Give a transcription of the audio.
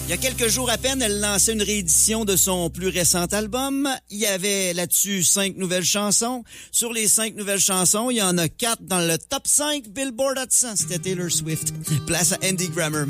Il y a quelques jours à peine, elle lançait une réédition de son plus récent album. Il y avait là-dessus 5 nouvelles chansons. Sur les 5 nouvelles chansons, il y en a 4 dans le top 5 Billboard Hot 100. C'était Taylor Swift. Place à Andy Grammer.